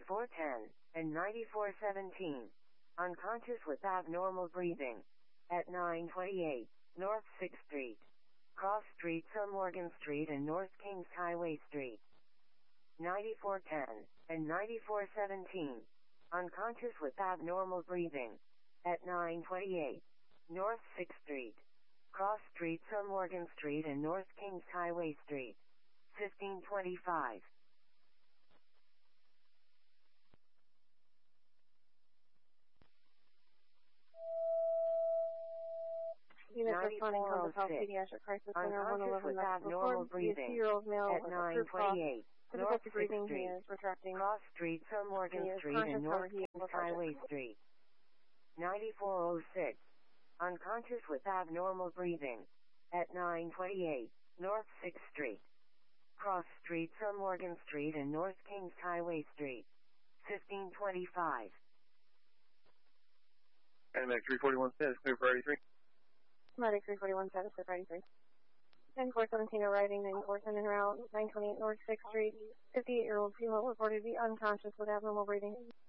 9410 and 9417. Unconscious with abnormal breathing. At 928 North 6th Street. Cross Streets on Morgan Street and North Kings Highway Street. 9410 and 9417. Unconscious with abnormal breathing. At 928 North 6th Street. Cross Streets on Morgan Street and North Kings Highway Street. 1525. Unit responding to the Health Pediatric Crisis Center, 111 with abnormal breathing. 2-year-old male At 928 North 6th breathing, he Street. is retracting. Cross Streets on Morgan Street and North Kings Highway Street. 9406. Unconscious with abnormal breathing. At 928 North 6th Street. Cross Streets on Morgan Street and North Kings Highway Street. 1525. Animatic 341 status clear for 83. Medic 341 status clear for 83. 9417 arriving in Corson en route 928 North 6th Street. 58-year-old female reported to be unconscious with abnormal breathing.